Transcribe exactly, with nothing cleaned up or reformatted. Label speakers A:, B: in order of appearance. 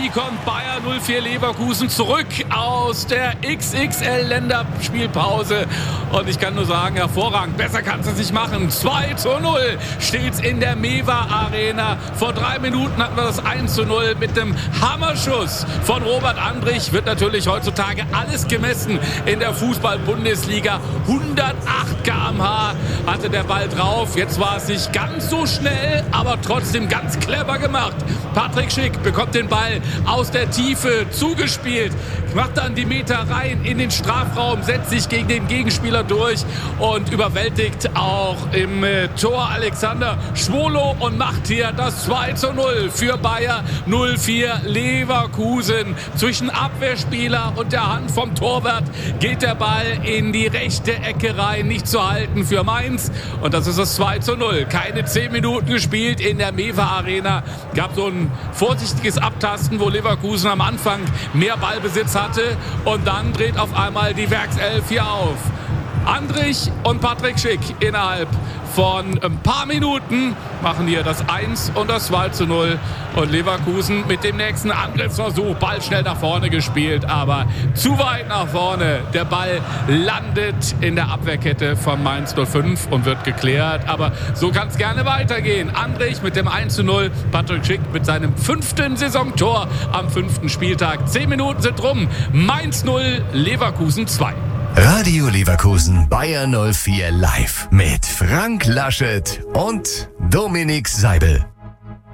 A: Wie kommt Bayer null vier Leverkusen zurück aus der X X L-Länderspielpause? Und ich kann nur sagen, hervorragend, besser kannst du es nicht machen. zwei zu null steht's in der Mewa Arena. Vor drei Minuten hatten wir das eins zu null mit dem Hammerschuss von Robert Andrich. Wird natürlich heutzutage alles gemessen in der Fußball-Bundesliga. hundertacht Kilometer pro Stunde hatte der Ball drauf. Jetzt war es nicht ganz so schnell, aber trotzdem ganz clever gemacht. Patrick Schick bekommt den Ball aus der Tiefe zugespielt, macht dann die Meter rein in den Strafraum, setzt sich gegen den Gegenspieler durch und überwältigt auch im äh, Tor Alexander Schwolo und macht hier das zwei zu null für Bayer null vier Leverkusen. Zwischen Abwehrspieler und der Hand vom Torwart geht der Ball in die rechte Ecke rein, nicht zu halten für Mainz, und das ist das zwei zu null. Keine zehn Minuten gespielt in der Mewa Arena. Gab so ein vorsichtiges Abtasten, wo Leverkusen am Anfang mehr Ballbesitz hatte, und dann dreht auf einmal die Werkself hier auf. Andrich und Patrick Schick innerhalb von ein paar Minuten machen hier das eins und das zwei zu null. Und Leverkusen mit dem nächsten Angriffsversuch, Ball schnell nach vorne gespielt, aber zu weit nach vorne. Der Ball landet in der Abwehrkette von Mainz null fünf und wird geklärt. Aber so kann es gerne weitergehen. Andrich mit dem eins zu null, Patrick Schick mit seinem fünften Saisontor am fünften Spieltag. Zehn Minuten sind rum. Mainz null, Leverkusen zwei.
B: Radio Leverkusen Bayer null vier live mit Frank Laschet und Dominik Seibel.